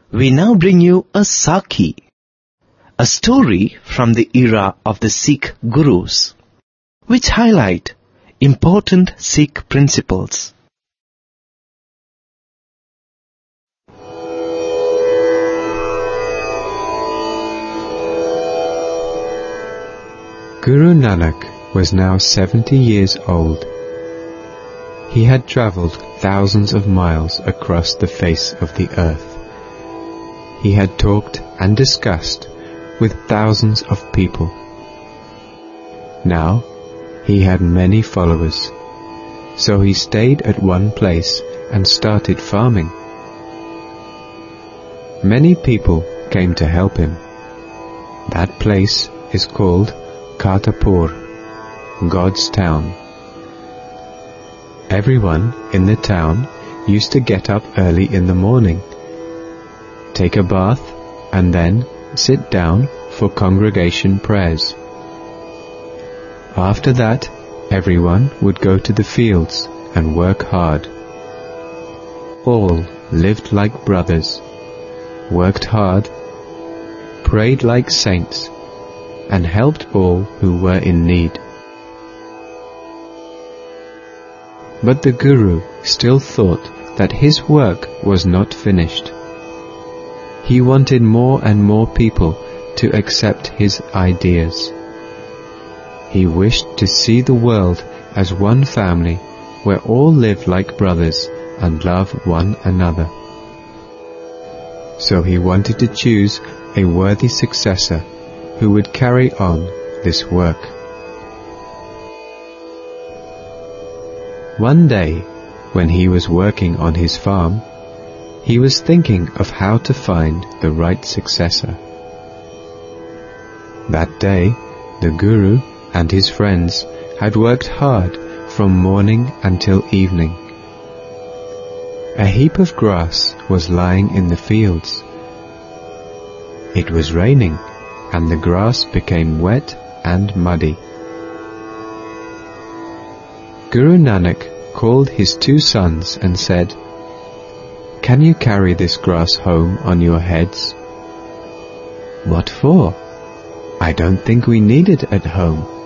we now bring you a Sakhi, a story from the era of the Sikh Gurus, which highlight important Sikh principles. Guru Nanak was now 70 years old. He had travelled thousands of miles across the face of the earth. He had talked and discussed with thousands of people. Now he had many followers, so he stayed at one place and started farming. Many people came to help him. That place is called Kartarpur, God's town. Everyone in the town used to get up early in the morning, take a bath, and then sit down for congregation prayers. After that, everyone would go to the fields and work hard. All lived like brothers, worked hard, prayed like saints, and helped all who were in need. But the Guru still thought that his work was not finished. He wanted more and more people to accept his ideas. He wished to see the world as one family where all live like brothers and love one another. So he wanted to choose a worthy successor who would carry on this work. One day, when he was working on his farm, he was thinking of how to find the right successor. That day, the Guru and his friends had worked hard from morning until evening. A heap of grass was lying in the fields. It was raining, and the grass became wet and muddy. Guru Nanak called his two sons and said, "Can you carry this grass home on your heads?" "What for? I don't think we need it at home,"